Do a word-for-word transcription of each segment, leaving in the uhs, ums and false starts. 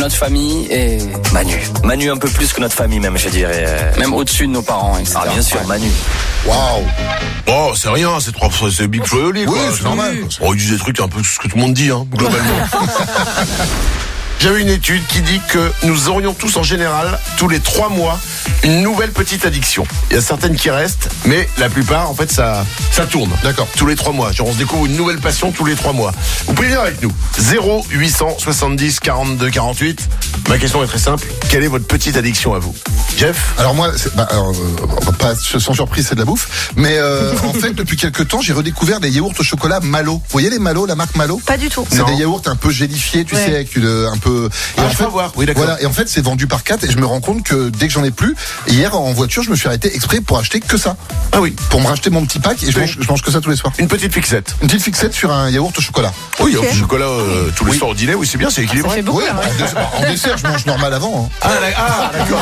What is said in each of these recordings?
notre famille et Manu. Manu un peu plus que notre famille même, je dirais. Même au-dessus de nos parents, et cetera. Ah bien sûr, Ouais. Manu. Waouh. Oh, c'est rien, c'est trois, c'est Big Flo et Oli, quoi. Oui, c'est normal. Oh, ils disent des trucs un peu ce que tout le monde dit, hein, globalement. J'avais une étude qui dit que nous aurions tous en général, tous les trois mois, une nouvelle petite addiction. Il y a certaines qui restent, mais la plupart, en fait, ça, ça tourne. D'accord. Tous les trois mois. Genre, on se découvre une nouvelle passion tous les trois mois. Vous pouvez venir avec nous. zéro huit cent soixante-dix quarante-deux quarante-huit. Ma question est très simple. Quelle est votre petite addiction à vous? Jeff? Alors moi, c'est, bah, alors, euh, pas sans surprise, c'est de la bouffe. Mais euh, en fait, depuis quelques temps, j'ai redécouvert des yaourts au chocolat Malo. Vous voyez les Malo, la marque Malo? Pas du tout. C'est Non. des yaourts un peu gélifiés, tu Ouais. sais, avec une, un peu. Et Ah, en je fait, peux voir. Oui, d'accord. voilà. Et en fait, c'est vendu par quatre. Et je me rends compte que dès que j'en ai plus, hier en voiture, je me suis arrêté exprès pour acheter que ça, Ah oui. pour me racheter mon petit pack. Et je Oui. mange, je mange que ça tous les soirs. Une petite fixette. Une petite fixette sur un yaourt au chocolat. Oui, Ok. un petit chocolat euh, tous les soirs au dîner, oui, c'est bien, c'est Ça équilibré. fait beaucoup. Ouais, là, bah, ouais. en, dessert, en dessert, je mange normal avant. Hein. Ah, d'ac- ah, d'accord.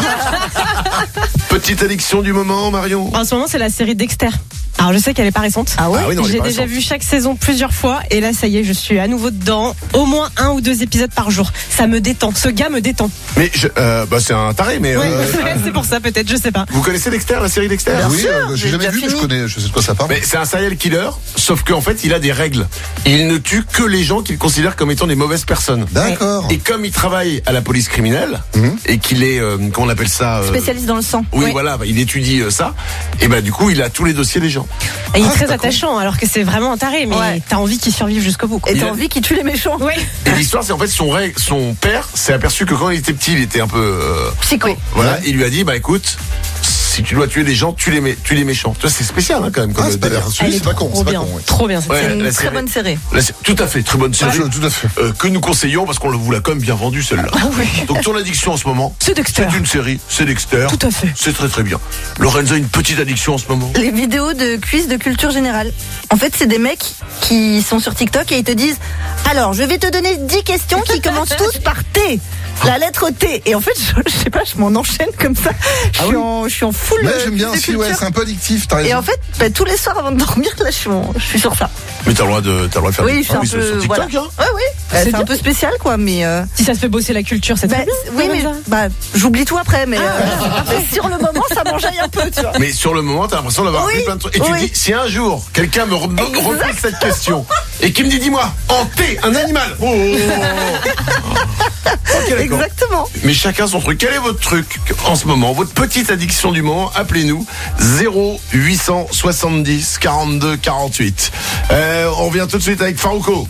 Petite addiction du moment, Marion. En ce moment, c'est la série Dexter. Alors, je sais qu'elle est pas récente. Ah ouais. Ah oui, non, elle est J'ai pas déjà récente. vu chaque saison plusieurs fois et là, ça y est, je suis à nouveau dedans. Au moins un ou deux épisodes par jour. Ça me détend. Ce gars me détend. Mais je, euh, bah, c'est un taré, mais Ouais, euh, c'est pour ça, peut-être, je sais pas. vous connaissez Dexter, la série Dexter? Bien oui, sûr, euh, j'ai j'ai jamais déjà vu, mais je fini. connais, je sais de quoi ça parle. Mais c'est un serial killer, sauf qu'en fait, il a des règles. Il ne tue que les gens qu'il considère comme étant des mauvaises personnes. D'accord. Et comme il travaille à la police criminelle, Mhm. et qu'il est, euh, comment on appelle ça euh, Spécialiste dans le sang. Oui, Ouais. voilà, bah, il étudie euh, ça. Et bah, du coup, il a tous les dossiers des gens. Et il est Ah, très c'est pas con. attachant, alors que c'est vraiment un taré, mais Ouais. t'as envie qu'il survive jusqu'au bout. quoi. Et Il t'as a- envie qu'il tue les méchants. Oui. Et l'histoire, c'est en fait son, ré- son père s'est aperçu que quand il était petit, il était un peu. euh, Psycho. voilà, Ouais. il lui a dit, bah écoute, si tu dois tuer des gens, tue les, mé- tue les méchants. Tu vois, c'est spécial hein, quand même. Comme Ah, euh, c'est pas, délire. Elle c'est est pas con, trop c'est pas bien. con. Ouais. Trop bien, cette Ouais. série. C'est une la très série. bonne série. Là, c'est- tout à fait, très bonne série. Tout, tout à fait. Euh, que nous conseillons parce qu'on vous l'a quand même bien vendu celle-là. Donc ton addiction en ce moment, C'est Dexter. c'est une série, c'est Dexter. Tout à fait. C'est très très bien. Lorenzo a une petite addiction en ce moment. Les vidéos de quiz de culture générale. En fait, c'est des mecs qui sont sur TikTok et ils te disent alors, je vais te donner dix questions qui commencent tous par T. La lettre T. Et en fait, je, je sais pas, je m'en enchaîne comme ça. Je suis, oui en, je suis en full. Ouais, euh, j'aime bien quiz de aussi, ouais, culture. c'est un peu addictif, t'as raison. Et en fait, bah, tous les soirs avant de dormir, là, je suis, en- je suis sur ça. Mais t'as le droit de, t'as le droit de faire Oui, des- je suis Ah un sur- peu. sur TikTok, Voilà. hein. Ouais, oui. Bah, c'est bien. un peu spécial, quoi, mais. euh, Si ça se fait bosser la culture, c'est bah, très bien. oui, mais Comme ça. bah, j'oublie tout après, mais, euh, mais sur le moment, ça m'enjaille un peu, tu vois. Mais sur le moment, t'as l'impression d'avoir Oui, appris plein de trucs. Et tu oui. dis, si un jour, quelqu'un me re- Exact. repose cette question et qui me dit, dis-moi, en T, un animal. Oh, oh, oh, oh. Ok, d'accord. Exactement. Mais chacun son truc. Quel est votre truc en ce moment? Votre petite addiction du moment? Appelez-nous zéro huit cent soixante-dix quarante-deux quarante-huit. Euh, on revient tout de suite avec Farouko.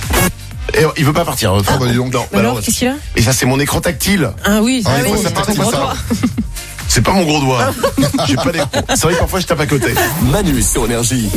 Et il veut pas partir. euh, Ah, bah, dis donc. Non, Alors, alors, qu'est-ce qu'il a et ça, c'est mon écran tactile. Ah oui, Ah, ah il oui, faut ça c'est passe un comme gros ça. doigt. C'est pas mon gros doigt. J'ai pas des. C'est vrai que parfois je tape à côté. Manu sur Énergie.